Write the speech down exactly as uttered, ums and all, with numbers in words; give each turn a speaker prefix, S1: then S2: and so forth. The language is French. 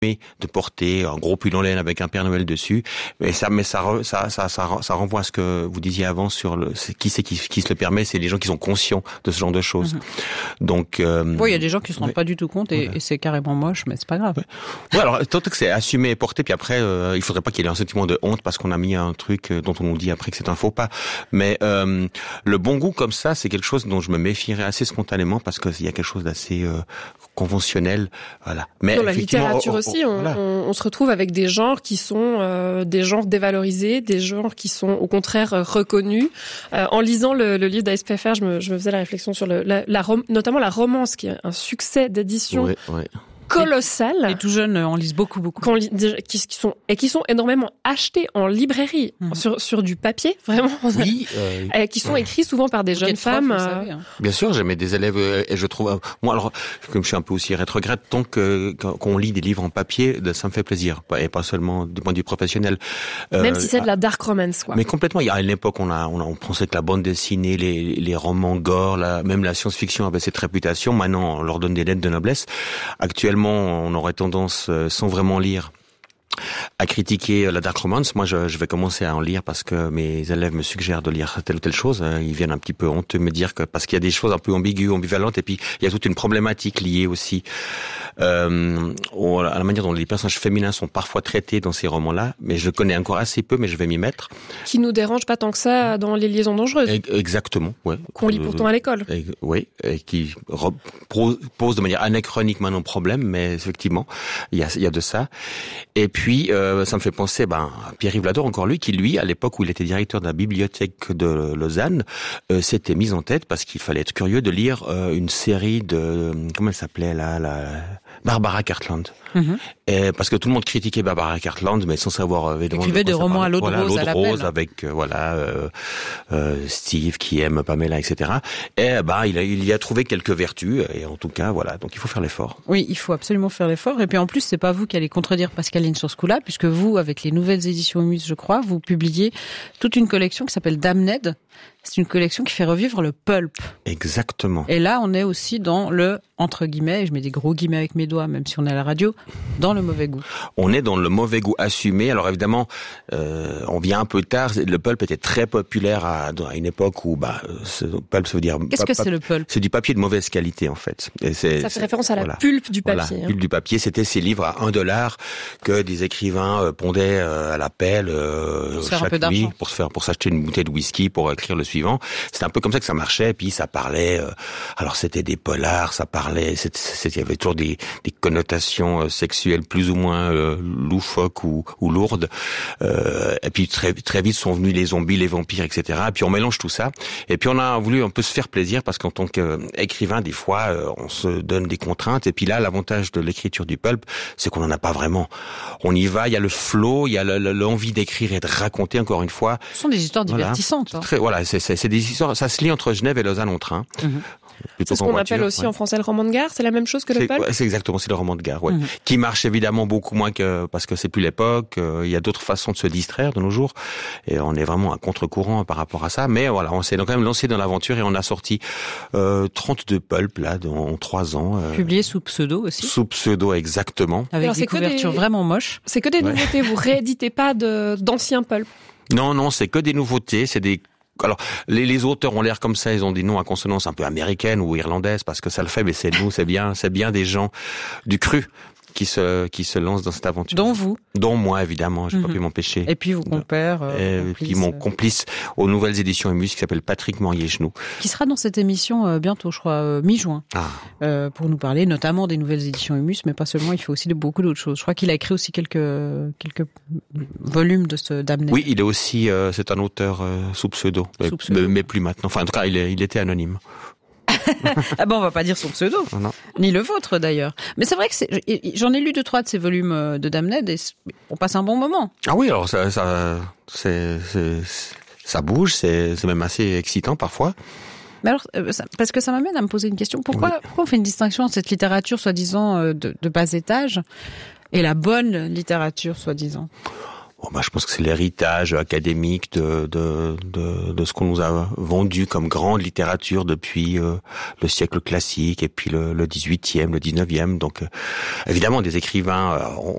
S1: de porter un gros pull en laine avec un Père Noël dessus. Mais ça, mais ça, ça, ça, ça, ça renvoie à ce que vous disiez avant sur le, qui c'est qui, qui se le permet, c'est les gens qui sont conscients de ce genre de choses. Mm-hmm. Donc, euh,
S2: oui, il y a des gens qui se rendent ouais. pas du tout compte et, ouais. et c'est carrément moche, mais c'est pas grave.
S1: Ouais. Ouais, alors, tant que c'est assumé et porté, puis après, euh, il faudrait pas qu'il y ait un sentiment de honte parce qu'on a mis un truc dont on nous dit après que c'est un faux pas. Mais, euh, le bon goût comme ça, c'est quelque chose dont je me méfierais assez spontanément parce qu'il y a quelque chose d'assez, euh, conventionnel. Voilà.
S3: Mais dans la littérature aussi, on, voilà. on, on se retrouve avec des genres qui sont euh, des genres dévalorisés, des genres qui sont au contraire euh, reconnus. Euh, en lisant le, le livre d'A S P F R, je me, je me faisais la réflexion sur le, la, la rom- notamment la romance, qui est un succès d'édition.
S1: Ouais, ouais.
S3: Colossal.
S2: Les tout jeunes en lisent beaucoup, beaucoup.
S3: Qu'on lit, qui, qui sont, et qui sont énormément achetés en librairie, mmh. sur, sur du papier, vraiment.
S1: Oui. Euh,
S3: qui sont écrits souvent par des jeunes femmes.
S2: Prof, savez, hein.
S1: Bien sûr, j'ai mes des élèves, et je trouve, moi, alors, comme je suis un peu aussi rétrograde, tant que, qu'on lit des livres en papier, ça me fait plaisir. Et pas seulement du point de vue professionnel.
S3: Même euh, si c'est de la dark romance, quoi.
S1: Mais complètement. Il y a une époque, on a, on a, on pensait que la bande dessinée, les, les romans gore, la, même la science-fiction avait cette réputation. Maintenant, on leur donne des lettres de noblesse. Actuellement, on aurait tendance, sans vraiment lire, à critiquer la dark romance. Moi, je, je vais commencer à en lire parce que mes élèves me suggèrent de lire telle ou telle chose. Ils viennent un petit peu honteux me dire que parce qu'il y a des choses un peu ambiguës, ambivalentes, et puis il y a toute une problématique liée aussi euh, à la manière dont les personnages féminins sont parfois traités dans ces romans-là. Mais je connais encore assez peu, mais je vais m'y mettre.
S3: Qui nous dérange pas tant que ça dans Les Liaisons dangereuses.
S1: Exactement, ouais.
S3: Qu'on lit pourtant à l'école.
S1: Et, oui, et qui pose de manière anachronique maintenant problème, mais effectivement, il y a, il y a de ça. Et puis Puis, euh, ça me fait penser ben, à Pierre-Yves Lador, encore lui, qui, lui, à l'époque où il était directeur de la bibliothèque de Lausanne, euh, s'était mis en tête, parce qu'il fallait être curieux, de lire euh, une série de... Comment elle s'appelait, là, la... Barbara Cartland. Mm-hmm. Et parce que tout le monde critiquait Barbara Cartland, mais sans savoir...
S2: Il écrivait des romans à l'eau de
S1: voilà,
S2: rose, à la
S1: rose avec, euh, voilà, euh, euh, Steve qui aime Pamela, et cetera. Et ben, il, a, il y a trouvé quelques vertus, et en tout cas, voilà, donc il faut faire l'effort.
S2: Oui, il faut absolument faire l'effort. Et puis en plus, c'est pas vous qui allez contredire Pascaline sur ce coup-là, puisque vous, avec les nouvelles éditions Humus, je crois, vous publiez toute une collection qui s'appelle Damned. C'est une collection qui fait revivre le pulp.
S1: Exactement.
S2: Et là, on est aussi dans le, entre guillemets, et je mets des gros guillemets avec mes doigts, même si on est à la radio, dans le mauvais goût.
S1: On est dans le mauvais goût assumé. Alors évidemment, euh, on vient un peu tard. Le pulp était très populaire à, à une époque où, bah, ce pulp, ça veut dire...
S2: Qu'est-ce que c'est le pulp?
S1: C'est du papier de mauvaise qualité, en fait. Et c'est,
S3: ça fait
S1: c'est,
S3: référence à la
S1: voilà.
S3: pulpe du papier.
S1: Voilà,
S3: hein.
S1: pulpe du papier. C'était ces livres à un dollar que des écrivains euh, pondaient euh, à la pelle euh,
S2: pour se faire
S1: chaque
S2: un peu
S1: nuit
S2: d'argent.
S1: pour se faire, pour s'acheter une bouteille de whisky pour écrire le suivant. C'était un peu comme ça que ça marchait. Et puis ça parlait. Euh, alors c'était des polars, ça parlait. C'était, c'était, il y avait toujours des, des connotations euh, sexuelles plus ou moins euh, loufoques ou, ou lourdes. Euh, et puis très très vite sont venus les zombies, les vampires, et cetera. Et puis on mélange tout ça. Et puis on a voulu un peu se faire plaisir parce qu'en tant qu'écrivain, des fois, euh, on se donne des contraintes. Et puis là, l'avantage de l'écriture du pulp, c'est qu'on en a pas vraiment. On y va, il y a le flow, il y a le, le, l'envie d'écrire et de raconter. Encore une fois,
S2: ce sont des histoires
S1: voilà.
S2: divertissantes. Hein.
S1: Très, voilà, c'est, c'est, c'est des histoires. Ça se lit entre Genève et Lausanne en train. Mm-hmm.
S3: C'est ce qu'on voiture, appelle aussi ouais. en français le roman de gare. C'est la même chose que le
S1: c'est,
S3: pulp.
S1: C'est exactement, c'est le roman de gare, ouais. Mm-hmm. Qui marche évidemment beaucoup moins que parce que c'est plus l'époque. Euh, il y a d'autres façons de se distraire de nos jours, et on est vraiment à contre-courant par rapport à ça. Mais voilà, on s'est donc quand même lancé dans l'aventure et on a sorti euh, trente-deux pulps là en trois ans. Euh,
S2: Publié sous pseudo aussi.
S1: Sous pseudo, exactement.
S2: Avec Alors, des couvertures des... vraiment moches.
S3: C'est que des ouais. nouveautés. Vous rééditez pas de d'anciens pulps.
S1: Non, non, c'est que des nouveautés. C'est des Alors, les, les auteurs ont l'air comme ça, ils ont des noms à consonance un peu américaine ou irlandaise, parce que ça le fait, mais c'est nous, c'est bien, c'est bien des gens du cru qui se qui se lancent dans cette aventure.
S2: Dont vous.
S1: Dont moi, évidemment, j'ai mm-hmm. pas pu m'empêcher.
S2: Et puis vos compères.
S1: Euh, et puis mon complice aux nouvelles éditions Humus qui s'appelle Patrick Morier-Genoux.
S2: Qui sera dans cette émission euh, bientôt, je crois, euh, mi-juin,
S1: ah.
S2: euh, pour nous parler notamment des nouvelles éditions Humus, mais pas seulement, il fait aussi de beaucoup d'autres choses. Je crois qu'il a écrit aussi quelques quelques volumes de ce Damned.
S1: Oui, il est aussi, euh, c'est un auteur euh, sous pseudo, sous pseudo. Mais, mais plus maintenant. Enfin, en tout cas, il, est, il était anonyme.
S2: Ah bon, on va pas dire son pseudo,
S1: non.
S2: Ni le vôtre d'ailleurs. Mais c'est vrai que c'est, j'en ai lu deux trois de ces volumes de Damned et on passe un bon moment.
S1: Ah oui, alors ça, ça, c'est, c'est, ça bouge, c'est, c'est même assez excitant parfois.
S2: Mais alors, parce que ça m'amène à me poser une question. Pourquoi, oui. pourquoi on fait une distinction entre cette littérature soi-disant de, de bas étage et la bonne littérature soi-disant?
S1: Bon, bah, je pense que c'est l'héritage académique de, de, de, de ce qu'on nous a vendu comme grande littérature depuis euh, le siècle classique et puis le, le dix-huitième, le dix-neuvième. Donc, euh, évidemment, des écrivains euh, ont,